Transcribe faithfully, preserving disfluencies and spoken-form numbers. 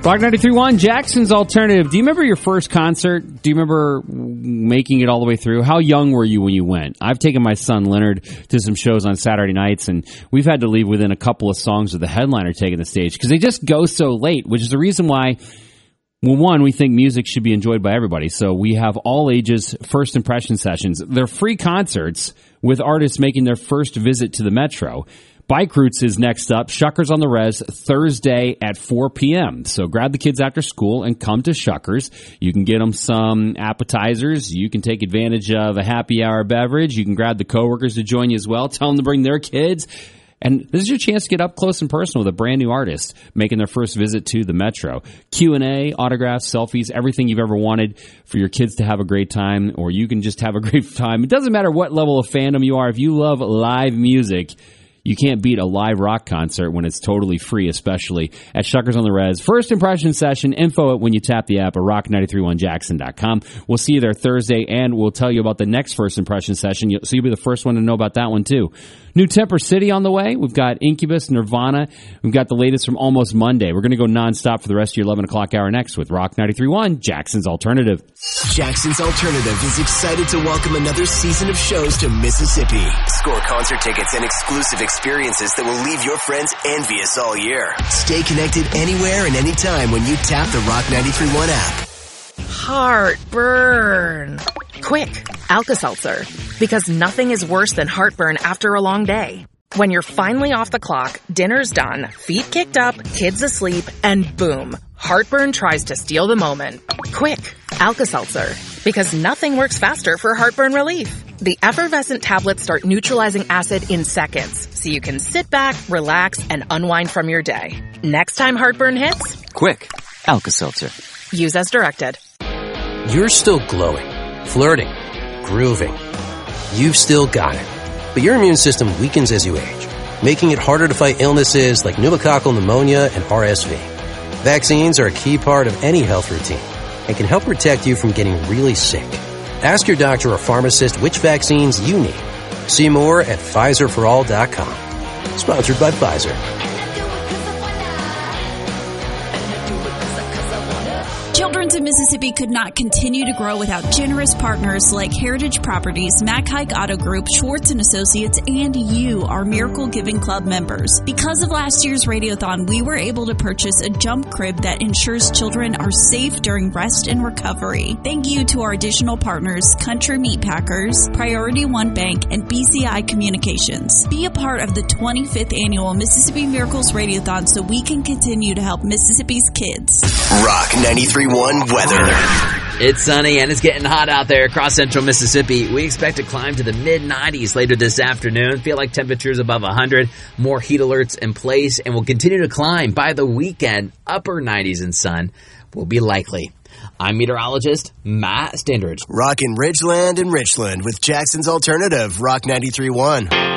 Rock ninety-three point one, Jackson's Alternative. Do you remember your first concert? Do you remember making it all the way through? How young were you when you went? I've taken my son Leonard to some shows on Saturday nights, and we've had to leave within a couple of songs of the headliner taking the stage because they just go so late, which is the reason why, well, one, we think music should be enjoyed by everybody. So we have all ages first impression sessions. They're free concerts with artists making their first visit to the Metro. Bike Roots is next up. Shuckers on the Res, Thursday at four p.m. So grab the kids after school and come to Shuckers. You can get them some appetizers. You can take advantage of a happy hour beverage. You can grab the coworkers to join you as well. Tell them to bring their kids. And this is your chance to get up close and personal with a brand new artist making their first visit to the Metro. Q and A, autographs, selfies, everything you've ever wanted for your kids to have a great time, or you can just have a great time. It doesn't matter what level of fandom you are. If you love live music, you can't beat a live rock concert when it's totally free, especially at Shuckers on the Res. First impression session, info when you tap the app at rock nine three one jackson dot com. We'll see you there Thursday, and we'll tell you about the next first impression session, so you'll be the first one to know about that one, too. New Temper City on the way. We've got Incubus, Nirvana. We've got the latest from Almost Monday. We're going to go nonstop for the rest of your eleven o'clock hour next with Rock ninety-three point one, Jackson's Alternative. Jackson's Alternative is excited to welcome another season of shows to Mississippi. Score concert tickets and exclusive experiences that will leave your friends envious all year. Stay connected anywhere and anytime when you tap the Rock ninety-three point one app. Heartburn. Quick, Alka-Seltzer. Because nothing is worse than heartburn after a long day. When you're finally off the clock, dinner's done, feet kicked up, kids asleep, and boom, heartburn tries to steal the moment. Quick, Alka-Seltzer. Because nothing works faster for heartburn relief. The effervescent tablets start neutralizing acid in seconds, so you can sit back, relax, and unwind from your day. Next time heartburn hits, quick, Alka-Seltzer. Use as directed. You're still glowing, flirting, grooving. You've still got it. But your immune system weakens as you age, making it harder to fight illnesses like pneumococcal pneumonia and R S V. Vaccines are a key part of any health routine and can help protect you from getting really sick. Ask your doctor or pharmacist which vaccines you need. See more at Pfizer for all dot com. Sponsored by Pfizer. Children's in Mississippi could not continue to grow without generous partners like Heritage Properties, Mac Haik Auto Group, Schwartz and Associates, and you, our Miracle Giving Club members. Because of last year's Radiothon, we were able to purchase a jump crib that ensures children are safe during rest and recovery. Thank you to our additional partners, Country Meat Packers, Priority One Bank, and B C I Communications. Be a part of the twenty-fifth annual Mississippi Miracles Radiothon so we can continue to help Mississippi's kids. Rock ninety-three point one weather. It's sunny and it's getting hot out there across central Mississippi. We expect to climb to the mid nineties later this afternoon. Feel like temperatures above one hundred. More heat alerts in place and will continue to climb by the weekend. Upper nineties and sun will be likely. I'm meteorologist Matt Standard. Rockin' Ridgeland and Richland with Jackson's Alternative, Rock ninety-three point one.